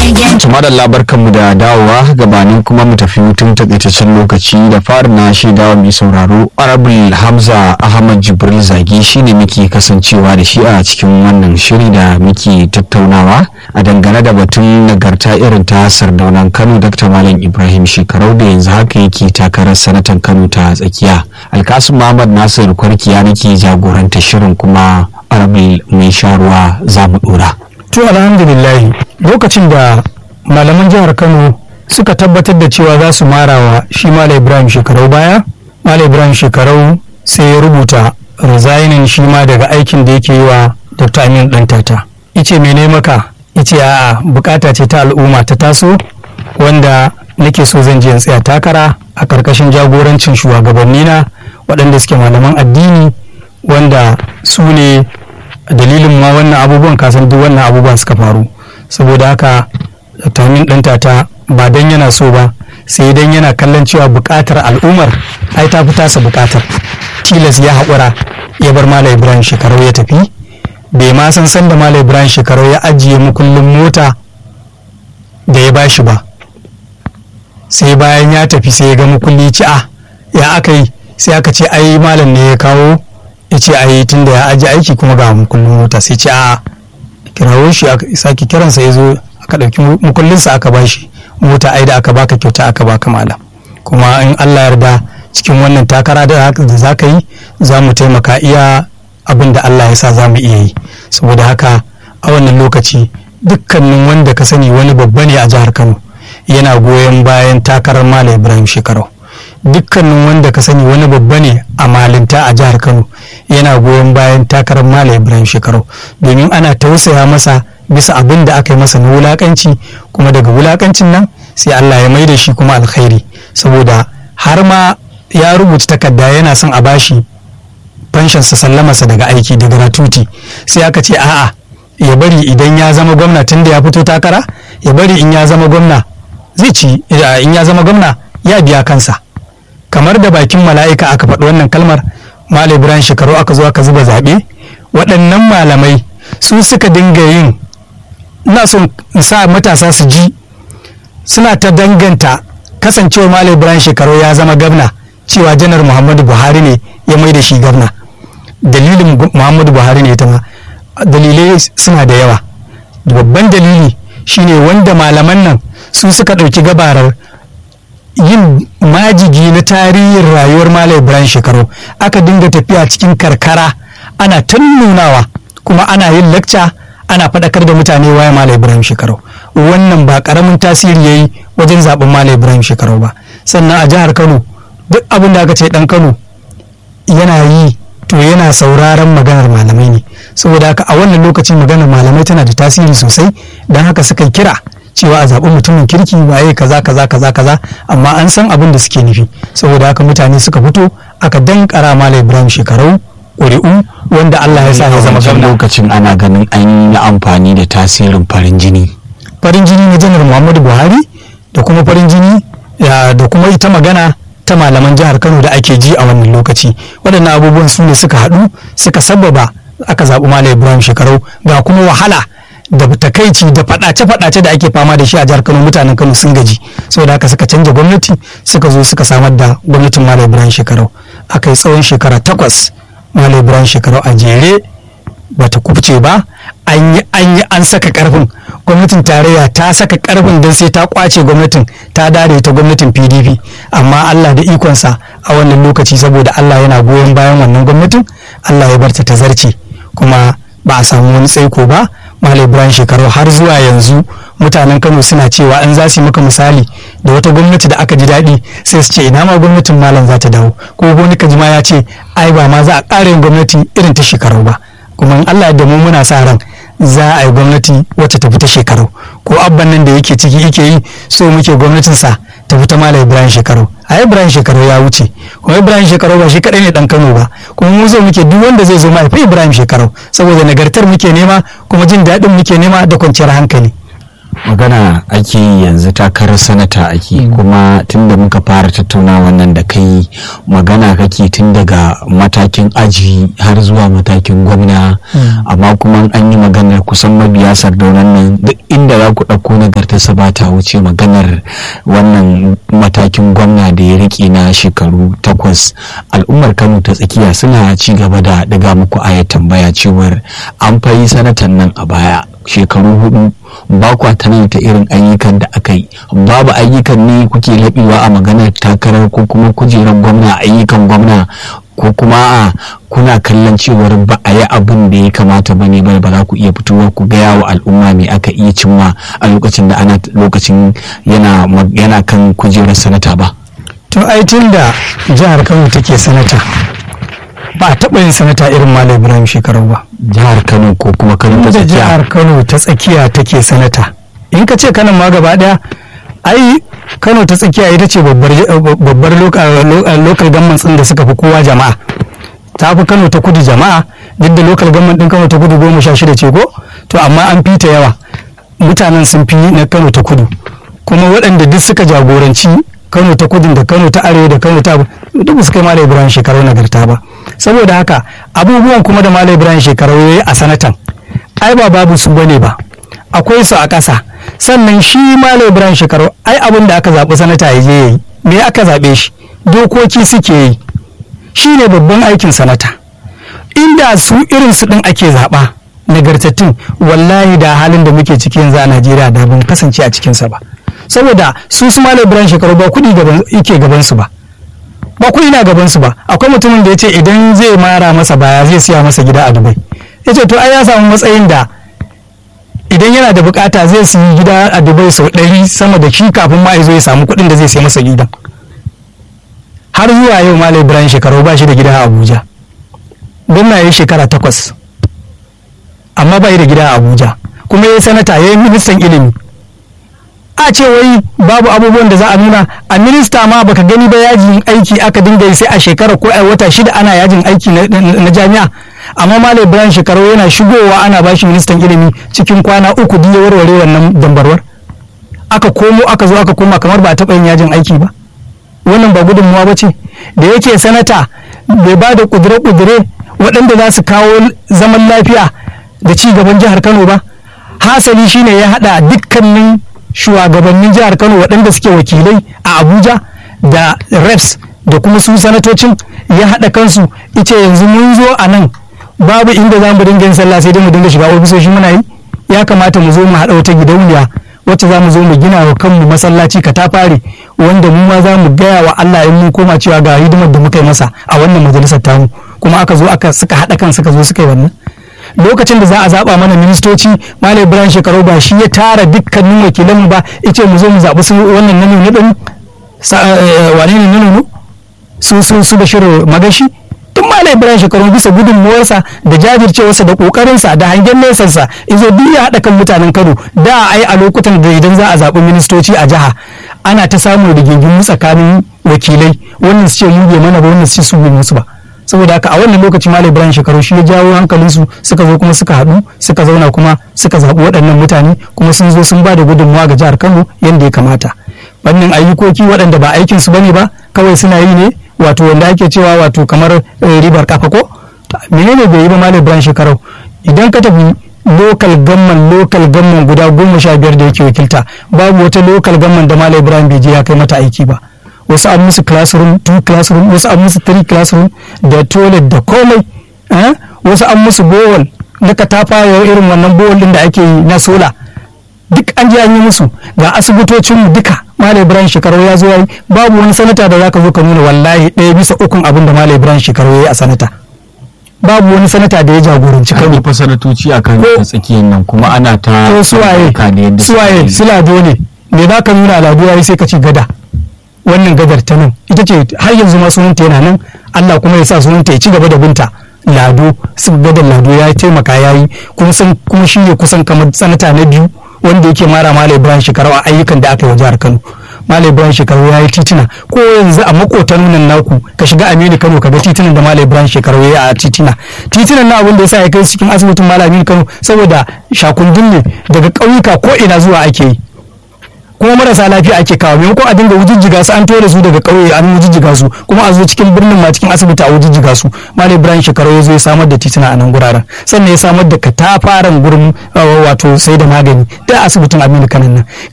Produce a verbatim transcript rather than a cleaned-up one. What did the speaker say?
Tumadalla barkanmu da dawowa gabanin kuma mu tafi hutun takaitaccen lokaci da fara na shaidawa mai sauraro Arabul Hamza Ahmad Jibril Zagi shine muke kasancewa da shi a cikin wannan shiri da muke tattaunawa a dangane da batun nagarta irin ta Sardaunan Kano Dr. Malam Ibrahim Shekarau da yanzu haka yake takarar sanatan Kano ta tsakiya. Alkasim Muhammad Nasir Kwarkiya nake jagoranta shirin kuma Arabul mai sharuwa za mu dora. To alhamdulillah lokacin da malaman jihar Kano suka tabbatar da cewa za su marawa shi Malam Ibrahim Shekarau baya, Malam Ibrahim Shekarau sai ya rubuta resigning shi ma daga aikin da yake yi wa Dr. Aminu Dantata. Ice mene maka? Ice a'a bukata ce ta al'umma ta taso wanda nake so zan je in tsaya takara a karkashin jagorancin shugabanni na waɗanda suke malaman addini wanda su ne dalilin ma wannan abubuwan kasan duk wannan abubuwan suka faru. Saboda haka Dr. Aminu Dantata ba dan yana so ba sai dan yana kallon cewa bukatar al'ummar ai ta fi tasa bukatar, tilas ya haƙura ya bar Malam Ibrahim Shekarau ya tafi. Bai ma san san da Malam Ibrahim Shekarau ya ajiye mukullin mota da ya bashi ba, sai bayan ya tafi sai ya ga mukulli ci a ya aka yi, sai aka ce ai malam ne ya kawo, ya ce ai tunda ya ajiye aiki kuma ga mukullin mota, sai ce a kirawo shi aka sake kiransa ya zo aka ɗauki mukullinsa aka bashi mota, ai da aka baka kyauta aka baka malam, kuma in Allah yarda cikin wannan takara da za ka yi za mu taimaka iya abin da Allah ya sa za mu iya yi. Saboda haka a wannan lokaci dukkanin wanda ka sani wani babba ne a jihar Kano yana goyon bayan takarar Malam Ibrahim Shekarau. Dukkanin wanda ka sani wani babba ne a malinta a jihar Kano yana goyon bayan takarar Malam Ibrahim Shekarau, domin ana tausaya masa bisa abin da aka yi masa na wulakanci, kuma daga wulakancin nan sai Allah ya mai da shi kuma alkhairi, saboda har ma ya rubuta takarda yana son a bashi fanshansa sallamarsa daga aiki da gratuity, sai aka ce a'a ya bari idan ya zama gwamna, tun da ya fito takara ya bari in ya zama gwamna zai ci, in ya zama gwamna ya biya kansa. Kamar da bakin mala'ika aka faɗi wannan kalmar, Malam Ibrahim Shekarau aka zo aka zuba zaɓe, waɗannan malamai su suka dinga yin, ina son sa matasa su ji, suna ta danganta kasancewa Malam Ibrahim Shekarau ya zama gwamna cewa janar Muhammadu Buhari ne ya mai da shi gwamna. Dalilin Muhammadu Buhari ne ta ma, dalilai suna da yawa. Babban dalili shine wanda malaman nan su suka ɗauki gabarar yin majigi na tarihin rayuwar Malam Ibrahim Shekarau, aka dinga tafiya cikin karkara ana tunnunawa kuma ana yin lacca ana faɗakar da mutane waye Malam Ibrahim Shekarau. Wannan ba ƙaramin tasiri yayi wajen zaɓen Malam Ibrahim Shekarau ba. Sannan a jihar Kano duk abin da aka ce ɗan Kano yana yi to yana sauraron maganar malamai ne, saboda haka a wannan lokacin maganar malamai tana da tasiri sosai, don haka suka kira cewa a zaɓi mutumin kirki waye kaza kaza kaza kaza, amma an san abin da suke nufi. Saboda haka mutane suka fito aka dankara Malam Ibrahim Shekarau ƙuri'u wanda Allah ya sa ya zama gwamna. Lokacin ana ganin an yi amfani da tasirin farin jini farin jini na janar Muhammadu Buhari da kuma farin jini da kuma ita magana ta malaman jihar Kano da ake ji a wannan lokaci. Waɗannan abubuwan su ne suka haɗu suka sababa aka zaɓi Malam Ibrahim Shekarau. Ga kuma wahala da takaici da faɗace-faɗace da ake fama da shi a jihar Kano, mutanen Kano sun gaji, saboda haka suka canja gwamnati suka zo suka samar da gwamnatin Malam Ibrahim Shekarau. Aka yi tsawon shekara takwas Malam Ibrahim Shekarau a jere bata kubce ba, an yi an yi an saka karfin, gwamnatin tarayya ta saka karfin don sai ta kwace gwamnatin ta dare ta gwamnatin P D P, amma Allah da ikonsa a wannan lokaci saboda Allah yana goyon bayan wannan gwamnatin, Allah ya barta ta zarce kuma ba a samu wani tsaiko ba. Malam Ibrahim Shekarau har zuwa yanzu mutanen Kano suna cewa an za su yi maka misali da wata gwamnati da aka ji daɗi sai su ce ina ma gwamnatin malam za ta dawo, ko wani kajima ya ce ai ba ma za a ƙara yin gwamnati irin ta Shekarau ba. Kuma in Allah da mu muna sa ran za a yi gwamnati wacce ta fita Shekarau, ko abban nan da yake ciki yake yi so muke gwamnatinsa ta fita Malam Ibrahim Shekarau. A Ibrahim Shekarau ya wuce, kuma Ibrahim Shekarau ba shi kadai ne dan Kano ba, kuma mu zo muke duk wanda zai zo ma fa Ibrahim Shekarau, saboda nagartar muke nema kuma jin daɗin muke nema da kwanciyar hankali. magana ake yanzu takarar sanata ake mm. kuma tunda muka fara tattauna wannan da kai magana kake tun daga matakin aji har zuwa matakin gwamna mm. amma kuma an yi maganar kusan mabiya Sardaunan nan duk inda za ku ɗauko nagarta manufarsa ba ta wuce maganar wannan matakin gwamna da ya rike na shekaru takwas. Al'ummar Kano ta tsakiya suna ci gaba da daga muku ayat tambaya cewar an fayi sanatan nan a baya shekaru hudu ba kwa ta irin ayyukan da aka yi. Babu ayyukan ne kuke laɓewa a maganar takarar ko kuma kujerar gwamna, ayyukan gwamna, ko kuma a kuna kallon cewar ba a yi abin da ya kamata ba ne ba ba za ku iya fitowa ku gaya wa al'umma me aka iya cimma a lokacin da ana lokacin yana yana kan kujerar sanata ba. To ai tun da jihar Kano take sanata ba a taɓa yin sanata irin Malam Ibrahim Shekarau ba. Jihar Kano ko kuma Kano ta tsakiya? Jihar Kano ta tsakiya take sanata. In ka ce Kano ma gaba daya, ai Kano ta tsakiya ita ce babbar local government ɗin da suka fi kowa jama'a. Ta fi Kano ta kudu jama'a, duk da local government ɗin Kano ta kudu goma sha shida ce ko? To amma an fi ta yawa. Mutanen sun fi na Kano ta kudu. Kuma waɗanda duk suka jagoranci Kano ta kudu da Kano ta arewa da Kano ta duk su kai Malam Ibrahim Shekarau nagarta ba. Saboda haka abubuwan kuma da Malam Ibrahim Shekarau ya yi a sanatan ai ba babu su bane ba, akwai su a ƙasa. Sannan shi Malam Ibrahim Shekarau ai abin da aka zaɓi sanata ya je ya yi, me aka zaɓe shi? Dokoki suke yi, shi ne babban aikin sanata. Inda su irin su ɗin ake zaɓa nagartattun, wallahi da halin da muke ciki yanzu a Najeriya da ban kasance a cikinsa ba. Saboda su su Malam Ibrahim Shekarau ba kuɗi yake gabansu ba, ba kuɗi na gabansu ba. Akwai mutumin da ya ce idan zai mara masa baya zai siya masa gida a Dubai. Ya ce to ai ya samu matsayin da idan yana da bukata zai siyi gida a Dubai sau ɗari sama da shi kafin ma ya zo ya samu kuɗin da zai siya masa gidan. Har zuwa yau Malam Ibrahim Shekarau ba shi da gida a Abuja. Gwamna ya yi shekara takwas amma ba yi da gida a Abuja, kuma ya yi sanata, ya yi ministan ilimi. A ce wai babu abubuwan da za a nuna a minista ma baka gani ba yajin aiki aka dinga yi sai a shekara ko a wata shida ana yajin aiki na jami'a. Amma Malam Ibrahim Shekarau yana shigowa ana bashi ministan ilimi cikin kwana uku da ya warware wannan dambarwar. Aka komo aka zo aka koma kamar ba a taɓa yin yajin aiki ba. Wannan ba gudunmuwa ba ce da yake sanata bai ba da kudure-kudure waɗanda za su kawo zaman lafiya da ci gaban jihar Kano ba. Hasali shine ya haɗa dukkanin shugabannin jihar Kano waɗanda suke wakilai a Abuja da reps da kuma su sanatocin, ya haɗa kansu ice yanzu mun zo a nan babu inda za mu dinga yin sallah sai dai mu dinga shiga ofisoshi muna yi, ya kamata mu zo mu haɗa wata gidauniya wacce za mu zo mu gina wa kanmu masallaci katafare wanda mu ma za mu gaya wa Allah in mun koma cewa ga hidimar da muka yi masa a wannan majalisar tamu. Kuma aka zo aka suka haɗa kan suka zo suka yi wannan. Lokacin da za a zaba mana ministoci Malam Ibrahim Shekarau ba shi ya tara dukkanin wakilanmu ba, yace mu zo mu zaɓi su wannan nanu na ɗin wane ne nanu su su su Bashiru Magashi. Tun Malam Ibrahim Shekarau bisa gudunmuwarsa da jajircewarsa da kokarinsa da hangen nesansa izo duk ya haɗa kan mutanen Kano. Da ai a lokutan da idan za a zaɓi ministoci a jiha ana ta samun rigingimu tsakanin wakilai, wannan su ce mu bai mana ba, wannan su ce su bai musu ba. Saboda haka a wannan lokaci Malam Ibrahim Shekarau shi ya jawo hankalinsu suka zo kuma suka haɗu suka zauna kuma suka zaɓi waɗannan mutane kuma sun zo sun ba da gudunmawa ga jihar Kano yadda ya kamata. Wannan ayyukoki waɗanda ba aikinsu bane ba kawai suna yi ne wato wanda ake cewa wato kamar ribar kafa ko menene bai yi ba Malam Ibrahim Shekarau. Idan ka tafi local gamman local gamman guda goma sha biyar da yake wakilta babu wata local gamman da Malam Ibrahim bai je ya kai mata aiki ba. Wasu an musu classroom, two classroom, wasu an musu three classroom da toilet da komai, wasu an musu bowl na katafa irin wannan bowl din da ake yi na sola, duk an je an yi musu. Ga asibitocin duka Malam Ibrahim Shekarau ya zo yayi. Babu wani sanata da zaka zo ka nuna wallahi ɗaya bisa ukun abin da Malam Ibrahim Shekarau yayi a sanata. Babu wani sanata da ya jagoranci Kano. Fa sanatoci a kan tsakiyar nan kuma ana ta to suwaye suwaye silado ne me za ka nuna aladu yayi sai ka ci gada. Wannan gadar ta nan ita ce har yanzu ma sunanta yana nan, Allah kuma ya sa sunanta ya ci gaba da binta. Lado su gadar Lado ya taimaka ya yi kuma sun kuma shi ne kusan kamar sanata na biyu wanda yake mara Malam Ibrahim Shekarau a ayyukan da aka yi wa jihar Kano. Malam Ibrahim Shekarau ya yi titina ko yanzu a makotan nan naku ka shiga Aminu Kano ka ga titunan da Malam Ibrahim Shekarau ya yi a titina. Titunan na abin da yasa ya kai cikin asibitin Malam Aminu Kano saboda shakundun ne daga ƙauyuka ko ina zuwa ake yi. Kuma marasa lafiya ake kawo maimakon a dinga wujijjiga su an tore su daga ƙauye an wujijjiga su kuma a zo cikin birnin ma cikin asibiti a wujijjiga su. Malam Ibrahim Shekarau ya zo ya samar da titina a nan guraren, sannan ya samar da katafaren gurin wato sai da magani da asibitin Aminu Kano nan.